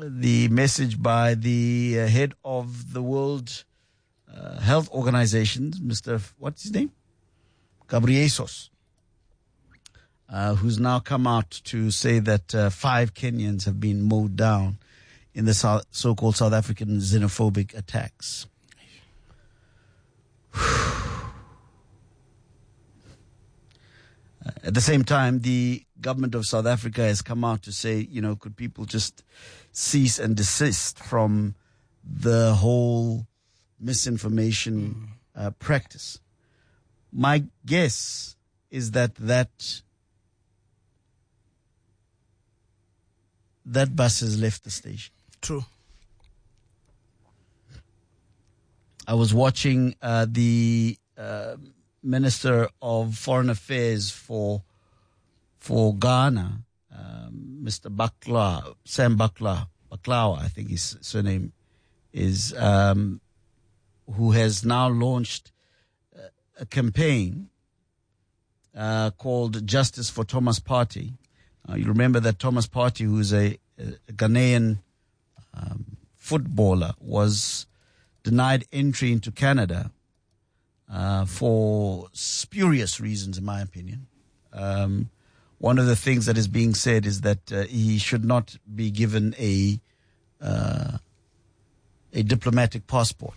the message by the head of the World Health Organization, Mr. What's his name? Ghebreyesus, who's now come out to say that 5 Kenyans have been mowed down in the so-called South African xenophobic attacks. At the same time, the government of South Africa has come out to say, could people just cease and desist from the whole misinformation practice? My guess is that bus has left the station. True. I was watching the Minister of Foreign Affairs for Ghana, Mr. Sam Baklawa, I think his surname is, who has now launched a campaign called Justice for Thomas Partey. You remember that Thomas Partey, who's a Ghanaian footballer, was denied entry into Canada for spurious reasons, in my opinion. One of the things that is being said is that he should not be given a diplomatic passport.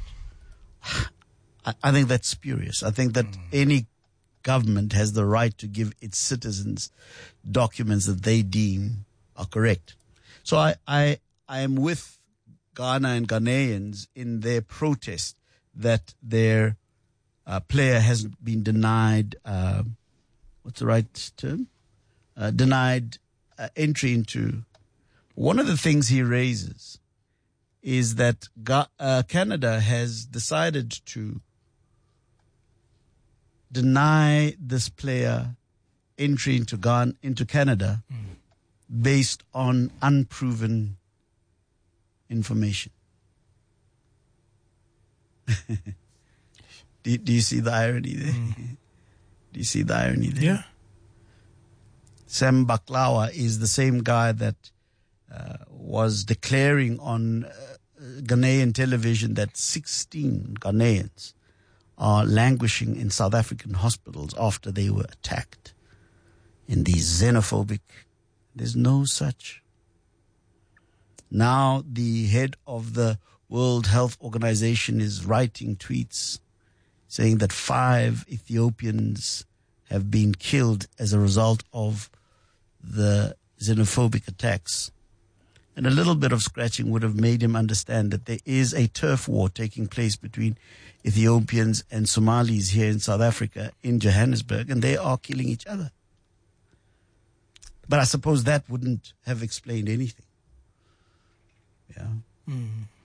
I think that's spurious. I think that any government has the right to give its citizens documents that they deem are correct. So I am with Ghana and Ghanaians in their protest that their player has been denied, what's the right term? Denied entry into. One of the things he raises is that Canada has decided to deny this player entry into Canada based on unproven information. Do you see the irony there? Do you see the irony there? Yeah. Sam Baklawa is the same guy that was declaring on Ghanaian television that 16 Ghanaians are languishing in South African hospitals after they were attacked in these xenophobic. There's no such. Now the head of the World Health Organization is writing tweets saying that 5 Ethiopians have been killed as a result of the xenophobic attacks. And a little bit of scratching would have made him understand that there is a turf war taking place between Ethiopians and Somalis here in South Africa, in Johannesburg, and they are killing each other. But I suppose that wouldn't have explained anything. Yeah.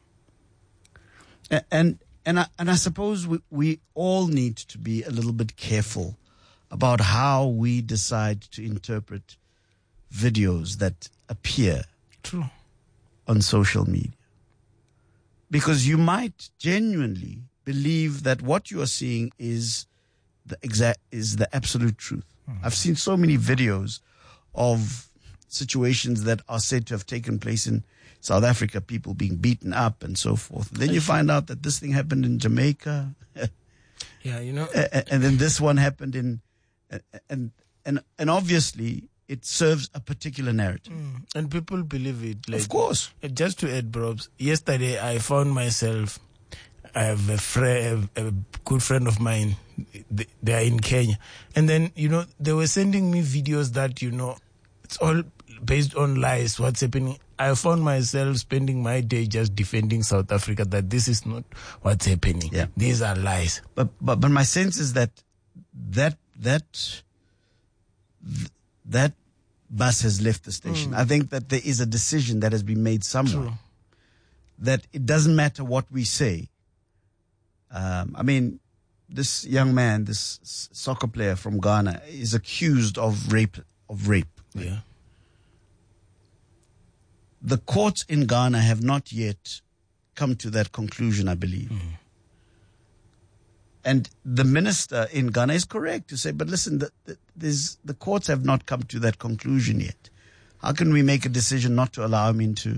And I suppose we all need to be a little bit careful about how we decide to interpret videos that appear on social media. Because you might genuinely believe that what you are seeing is the absolute truth. I've seen so many videos of situations that are said to have taken place in South Africa, people being beaten up and so forth. Then you find out that this thing happened in Jamaica. Yeah, and then this one happened in, and obviously it serves a particular narrative. And people believe it. Of course. Just to add, Brobs, yesterday I found myself, I have a good friend of mine, they are in Kenya. And then, they were sending me videos that, it's all based on lies, what's happening. I found myself spending my day just defending South Africa, that this is not what's happening. Yeah. These are lies. But my sense is that bus has left the station. I think that there is a decision that has been made somewhere. True. That it doesn't matter what we say. This young man, this soccer player from Ghana, is accused of rape. Yeah. The courts in Ghana have not yet come to that conclusion, I believe. And the minister in Ghana is correct to say, but listen, the courts have not come to that conclusion yet. How can we make a decision not to allow him into